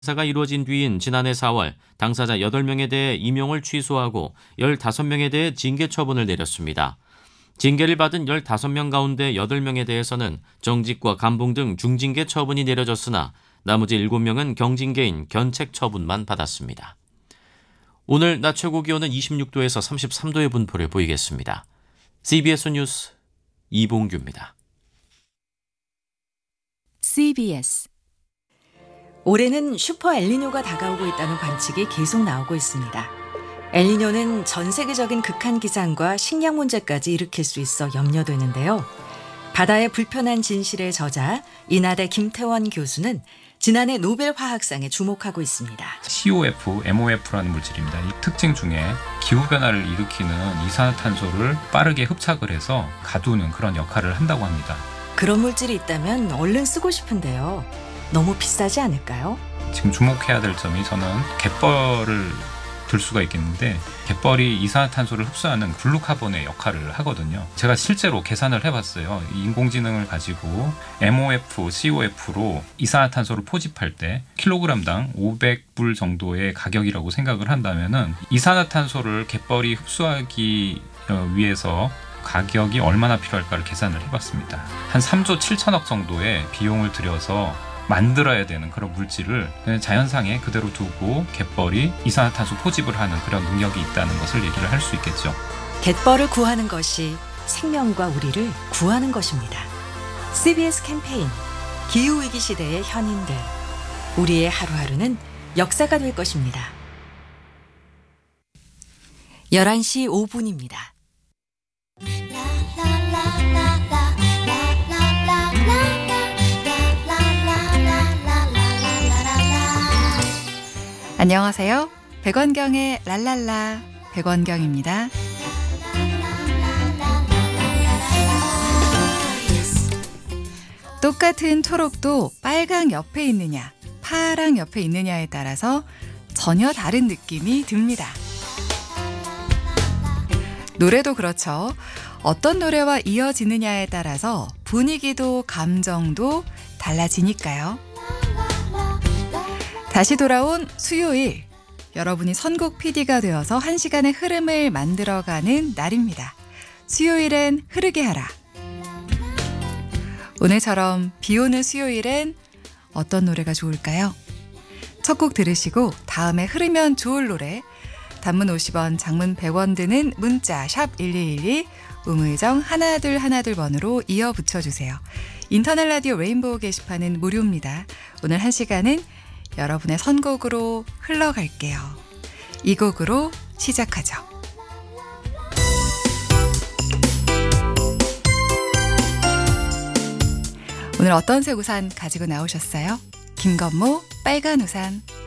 사가 이루어진 뒤인 지난해 4월 당사자 8명에 대해 임용을 취소하고 15명에 대해 징계 처분을 내렸습니다. 징계를 받은 15명 가운데 8명에 대해서는 정직과 감봉 등 중징계 처분이 내려졌으나 나머지 7명은 경징계인 견책 처분만 받았습니다. 오늘 낮 최고 기온은 26도에서 33도의 분포를 보이겠습니다. CBS 뉴스 이봉규입니다. CBS 올해는 슈퍼 엘니뇨가 다가오고 있다는 관측이 계속 나오고 있습니다. 엘니뇨는 전 세계적인 극한 기상과 식량 문제까지 일으킬 수 있어 염려되는데요. 바다의 불편한 진실의 저자 인하대 김태원 교수는 지난해 노벨 화학상에 주목하고 있습니다. COF, MOF라는 물질입니다. 이 특징 중에 기후변화를 일으키는 이산화탄소를 빠르게 흡착을 해서 가두는 그런 역할을 한다고 합니다. 그런 물질이 있다면 얼른 쓰고 싶은데요. 너무 비싸지 않을까요? 지금 주목해야 될 점이 저는 갯벌을 들 수가 있겠는데 갯벌이 이산화탄소를 흡수하는 블루카본의 역할을 하거든요. 제가 실제로 계산을 해봤어요. 인공지능을 가지고 MOF, COF로 이산화탄소를 포집할 때 킬로그램당 500불 정도의 가격이라고 생각을 한다면은 이산화탄소를 갯벌이 흡수하기 위해서 가격이 얼마나 필요할까를 계산을 해봤습니다. 한 3조 7천억 정도의 비용을 들여서 만들어야 되는 그런 물질을 자연상에 그대로 두고 갯벌이 이산화탄소 포집을 하는 그런 능력이 있다는 것을 얘기를 할 수 있겠죠. 갯벌을 구하는 것이 생명과 우리를 구하는 것입니다. CBS 캠페인 기후위기 시대의 현인들, 우리의 하루하루는 역사가 될 것입니다. 11시 5분입니다. 안녕하세요. 백원경의 랄랄라 백원경입니다. 똑같은 초록도 빨강 옆에 있느냐, 파랑 옆에 있느냐에 따라서 전혀 다른 느낌이 듭니다. 노래도 그렇죠. 어떤 노래와 이어지느냐에 따라서 분위기도 감정도 달라지니까요. 다시 돌아온 수요일, 여러분이 선곡 PD가 되어서 1시간의 흐름을 만들어가는 날입니다. 수요일엔 흐르게 하라. 오늘처럼 비 오는 수요일엔 어떤 노래가 좋을까요? 첫 곡 들으시고 다음에 흐르면 좋을 노래, 단문 50원, 장문 100원 드는 문자 샵 1212, 우물정 하나둘 번으로 이어 붙여주세요. 인터넷 라디오 레인보우 게시판은 무료입니다. 오늘 1시간은 여러분의 선곡으로 흘러갈게요. 이 곡으로 시작하죠. 오늘 어떤 새 우산 가지고 나오셨어요? 김건모 빨간 우산.